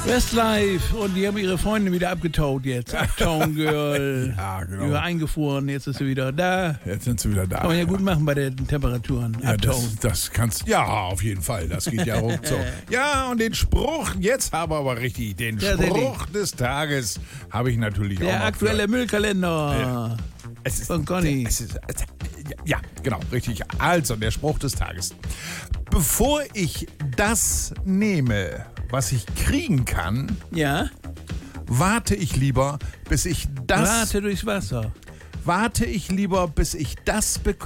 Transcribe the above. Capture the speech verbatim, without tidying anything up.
Westlife und die haben ihre Freunde wieder abgetaut jetzt. Uptown Girl. Ja, genau. Über eingefuhren, jetzt ist sie wieder da. Jetzt sind sie wieder da. Kann man ja gut machen bei den Temperaturen. Ja, Uptown. das, das kannst ja auf jeden Fall. Das geht ja ruckzuck. Ja, und den Spruch, jetzt haben wir aber richtig, den Ja, Spruch des Tages habe ich natürlich auch Der noch aktuelle für- Müllkalender Ja. Es ist, von Conny. Es ist, es, ja, genau, richtig. Also, der Spruch des Tages. Bevor ich das nehme, was ich kriegen kann, Ja, warte ich lieber, bis ich das Rate durchs Wasser. warte ich lieber, bis ich das bekomme,